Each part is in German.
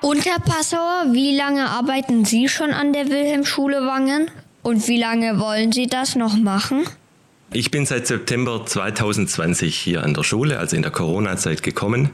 Und Herr Passauer, wie lange arbeiten Sie schon an der Wilhelmschule Wangen? Und wie lange wollen Sie das noch machen? Ich bin seit September 2020 hier an der Schule, also in der Corona-Zeit gekommen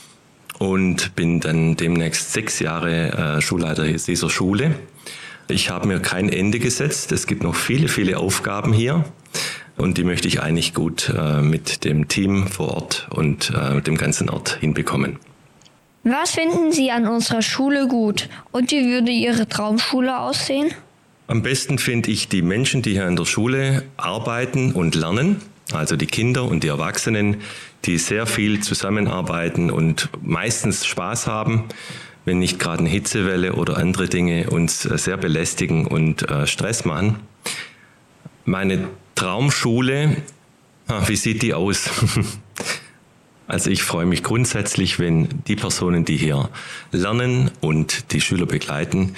und bin dann demnächst 6 Jahre Schulleiter dieser Schule. Ich habe mir kein Ende gesetzt. Es gibt noch viele, viele Aufgaben hier und die möchte ich eigentlich gut mit dem Team vor Ort und dem ganzen Ort hinbekommen. Was finden Sie an unserer Schule gut und wie würde Ihre Traumschule aussehen? Am besten finde ich die Menschen, die hier an der Schule arbeiten und lernen, also die Kinder und die Erwachsenen, die sehr viel zusammenarbeiten und meistens Spaß haben, wenn nicht gerade eine Hitzewelle oder andere Dinge uns sehr belästigen und Stress machen. Meine Traumschule, wie sieht die aus? Also ich freue mich grundsätzlich, wenn die Personen, die hier lernen und die Schüler begleiten,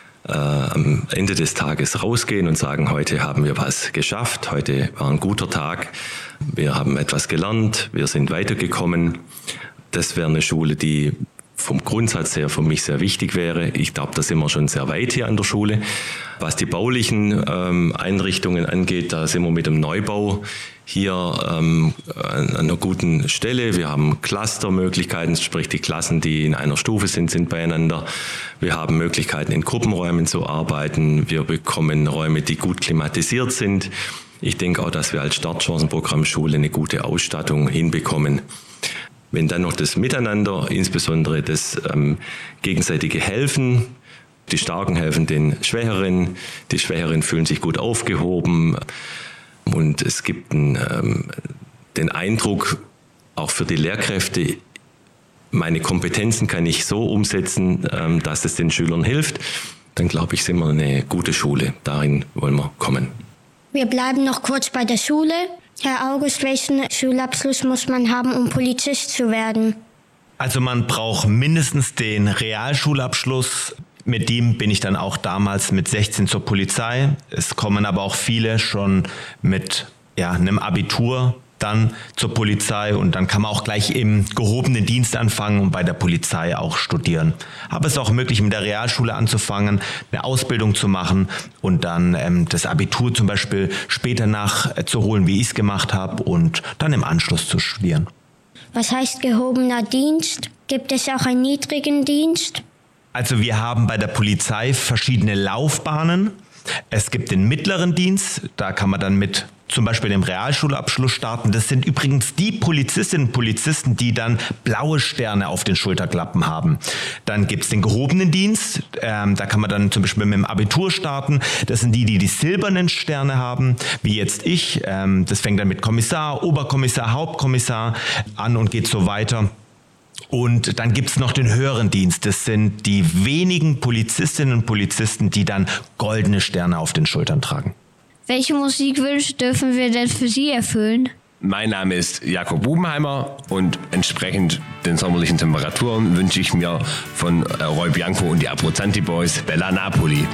am Ende des Tages rausgehen und sagen, heute haben wir was geschafft, heute war ein guter Tag, wir haben etwas gelernt, wir sind weitergekommen. Das wäre eine Schule, die vom Grundsatz her für mich sehr wichtig wäre. Ich glaube, da sind wir schon sehr weit hier an der Schule. Was die baulichen Einrichtungen angeht, da sind wir mit dem Neubau hier an einer guten Stelle. Wir haben Clustermöglichkeiten, sprich die Klassen, die in einer Stufe sind beieinander. Wir haben Möglichkeiten, in Gruppenräumen zu arbeiten. Wir bekommen Räume, die gut klimatisiert sind. Ich denke auch, dass wir als Startchancenprogrammschule eine gute Ausstattung hinbekommen. Wenn dann noch das Miteinander, insbesondere das gegenseitige Helfen, die Starken helfen den Schwächeren, die Schwächeren fühlen sich gut aufgehoben und es gibt den Eindruck, auch für die Lehrkräfte, meine Kompetenzen kann ich so umsetzen, dass es den Schülern hilft, dann glaube ich, sind wir eine gute Schule. Darin wollen wir kommen. Wir bleiben noch kurz bei der Schule. Herr August, welchen Schulabschluss muss man haben, um Polizist zu werden? Also man braucht mindestens den Realschulabschluss. Mit dem bin ich dann auch damals mit 16 zur Polizei. Es kommen aber auch viele schon mit einem Abitur dann zur Polizei und dann kann man auch gleich im gehobenen Dienst anfangen und bei der Polizei auch studieren. Aber es ist auch möglich, mit der Realschule anzufangen, eine Ausbildung zu machen und dann das Abitur zum Beispiel später nachzuholen, wie ich es gemacht habe und dann im Anschluss zu studieren. Was heißt gehobener Dienst? Gibt es auch einen niedrigen Dienst? Also wir haben bei der Polizei verschiedene Laufbahnen. Es gibt den mittleren Dienst, da kann man dann mit zum Beispiel dem Realschulabschluss starten. Das sind übrigens die Polizistinnen und Polizisten, die dann blaue Sterne auf den Schulterklappen haben. Dann gibt's den gehobenen Dienst, da kann man dann zum Beispiel mit dem Abitur starten. Das sind die silbernen Sterne haben, wie jetzt ich. Das fängt dann mit Kommissar, Oberkommissar, Hauptkommissar an und geht so weiter. Und dann gibt's noch den höheren Dienst. Das sind die wenigen Polizistinnen und Polizisten, die dann goldene Sterne auf den Schultern tragen. Welche Musikwünsche dürfen wir denn für Sie erfüllen? Mein Name ist Jakob Bubenheimer und entsprechend den sommerlichen Temperaturen wünsche ich mir von Roy Bianco und die Abruzzanti Boys Bella Napoli.